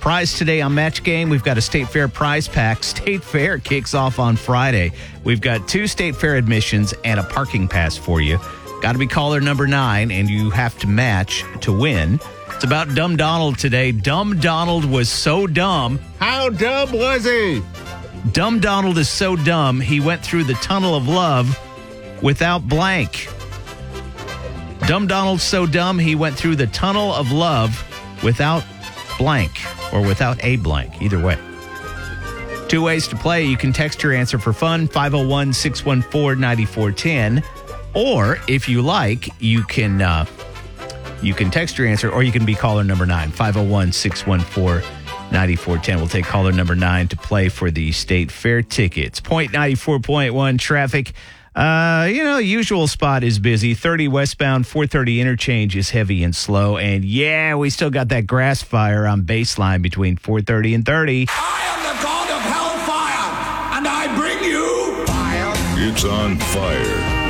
prize today on Match Game. We've got a State Fair prize pack. State Fair kicks off on Friday. We've got 2 State Fair admissions and a parking pass for you. Got to be caller number 9, and you have to match to win. It's about Dumb Donald today. Dumb Donald was so dumb. How dumb was he? Dumb Donald is so dumb, he went through the tunnel of love without blank. Dumb Donald's so dumb, he went through the tunnel of love without blank, or without a blank, either way. 2 ways to play. You can text your answer for fun, 501-614-9410. Or, if you like, you can text your answer, or you can be caller number 9, 501-614-9410. We'll take caller number 9 to play for the State Fair tickets. Point 94.1 traffic. Usual spot is busy. 30 westbound, 430 interchange is heavy and slow. And yeah, we still got that grass fire on Baseline between 430 and 30. I am the god of hellfire, and I bring you fire. It's on fire.